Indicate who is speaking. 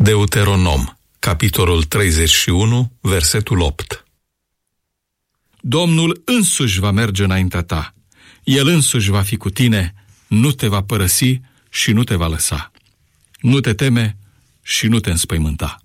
Speaker 1: Deuteronom, capitolul 31, versetul 8.
Speaker 2: Domnul însuși va merge înaintea ta. El însuși va fi cu tine, nu te va părăsi și nu te va lăsa. Nu te teme și nu te înspăimânta.